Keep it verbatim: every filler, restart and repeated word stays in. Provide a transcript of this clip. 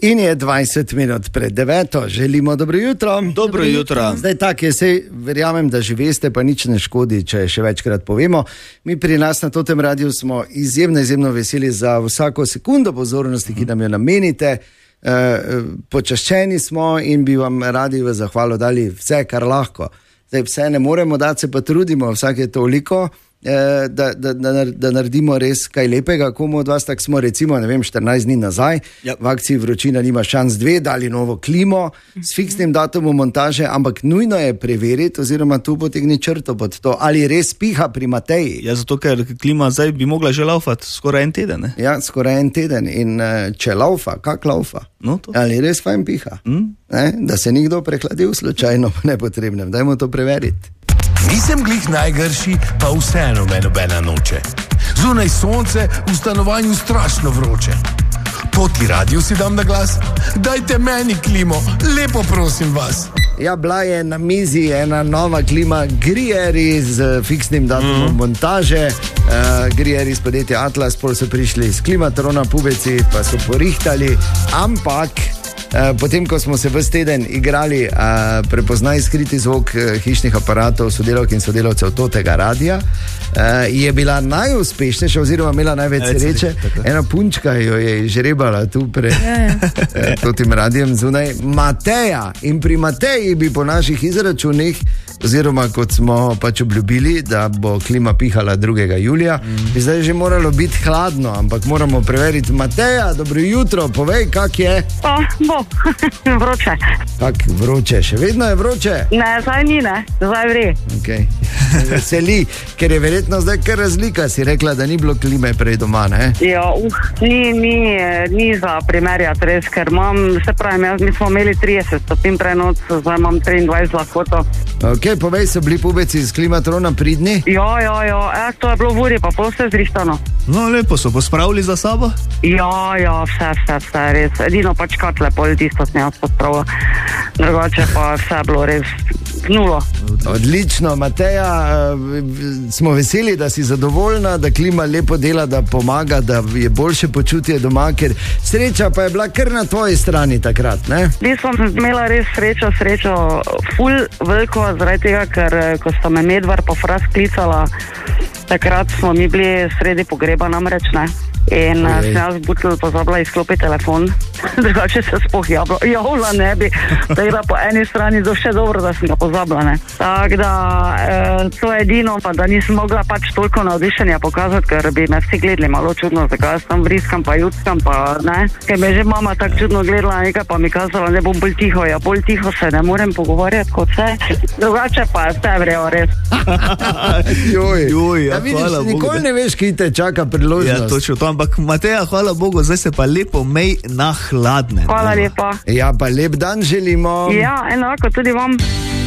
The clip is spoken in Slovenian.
In je dvajset minut pred deveto, želimo dobro jutro. Dobro jutro. Zdaj tako je, sej verjamem, da že veste, pa nič ne škodi, če še večkrat povemo. Mi pri nas na Totem radiju smo izjemno, izjemno veseli za vsako sekundo pozornosti, ki nam jo namenite. E, počaščeni smo in bi vam radi v zahvalo dali vse, kar lahko. Zdaj vse ne moremo dati, se pa trudimo vsake toliko, Da, da, da, da naredimo res kaj lepega. Komu od vas, tako smo recimo, ne vem, štirinajst dni nazaj, yep. v akciji Vročina nima šans dve, dali novo klimo s fiksnim datumom montaže, ampak nujno je preveriti oziroma tu potegni črto pod to, ali res piha pri Mateji. Ja, zato ker klima zdaj bi mogla že laufati skoraj en teden. Ne? Ja, skoraj en teden in če laufa, kak laufa? No, ali res fajn piha? Mm? Ne? Da se nikdo prehladil slučajno po nepotrebnem, dajmo to preveriti. Nisem glih najgrši, pa vseeno me nobena noče. Zunaj sonce, v stanovanju strašno vroče. Toti radio si dam na glas, dajte meni klimo, lepo prosim vas. Ja, bila je na mizi ena nova klima Grieri z fiksnim datumom mm. montaže. Uh, Grieri iz podjetja Atlas, pol so prišli s Klimatrona pubeci, pa so porihtali, ampak Uh, potem, ko smo se ves teden igrali uh, prepoznaj skriti zvok uh, hišnih aparatov, sodelavk in sodelavcev Totega radia, uh, je bila najuspešnejša oziroma imela največ sreče. Ena punčka jo je žrebala tu pred uh, Totim radijem zunaj. Mateja. In pri Mateji bi po naših izračunih, oziroma kot smo pač obljubili, da bo klima pihala drugega julija, mm. bi zdaj že moralo biti hladno, ampak moramo preveriti. Mateja, dobro jutro, povej, kak je? Pa, bo, vroče. Kak vroče, še vedno je vroče? Ne, zdaj ni, ne, zdaj vri. Okay. Veseli, ker je verjetno zdaj kar razlika, si rekla, da ni bilo klime prej doma, ne? Ja, uh, ni, ni, ni za primerjati res, ker imam, se pravim, jaz, mi smo imeli trideset stopinj prenoc, zdaj imam triindvajset lahkoto. Ok, povej, so bili pubeci iz Klimatrona pridni? Ja, ja, ja, e, to je bilo v uri, pa pol vse zrihtano. No, lepo so pospravili za sabo? Ja, ja, vse, vse, vse, res. Edino pač katle, pol tisto sem jaz pospravila. Drugače pa vse bilo res nulo. Odlično, Mateja, smo veseli, da si zadovoljna, da klima lepo dela, da pomaga, da je boljše počutje doma, ker sreča pa je bila kar na tvoji strani takrat, ne? Jaz sem imela res srečo, srečo ful veliko, zaradi tega, ker ko sta me Medvar pa Fras klicala, takrat smo mi bili sredi pogreba namreč, ne? In uh, sem jaz butel pozabila izklopiti telefon, drugače se spoh javla, javla ne bi, da je po eni strani do še dobro, da sem ga pozabila, ne. Tako da, eh, to je edino, pa da nisem mogla pač toliko navdišenja pokazati, ker bi me vsi gledali malo čudno, zakaj jaz tam vriskam pa juckam, pa ne. Ker me že mama tako čudno gledala nekaj, pa mi kazala, ne bom bolj tiho, ja bolj tiho se ne morem pogovarjati kot vse, drugače pa je vse vrejo res. Joj, Joj, ja, ja, vidiš, hvala nikoli Bogu, ne veš, ki te čaka priložnost. Ja, točno to, ampak Mateja, hvala Bogu, zdaj se pa lepo mej na hladne. Hvala lepa. Ja, pa lep dan želimo. Ja, enako tudi vam.